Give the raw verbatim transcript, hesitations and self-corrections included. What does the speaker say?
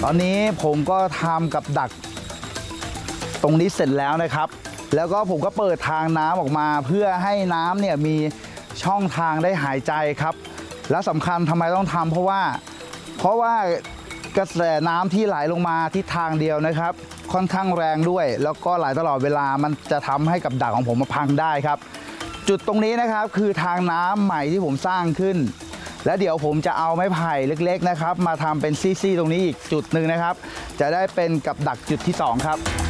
ตอนนี้ผมก็ทำกับดักตรงนี้เสร็จแล้วนะครับแล้วก็ผมก็เปิดทางน้ำออกมาเพื่อให้น้ำเนี่ยมีช่องทางได้หายใจครับและสำคัญทำไมต้องทำเพราะว่าเพราะว่ากระแสน้ำที่ไหลลงมาทิศทางเดียวนะครับค่อนข้างแรงด้วยแล้วก็ไหลตลอดเวลามันจะทำให้กับดักของผมมาพังได้ครับจุดตรงนี้นะครับคือทางน้ำใหม่ที่ผมสร้างขึ้นและเดี๋ยวผมจะเอาไม้ไผ่เล็กๆนะครับมาทำเป็นซี่ๆตรงนี้อีกจุดหนึ่งนะครับจะได้เป็นกับดักจุดที่สองครับ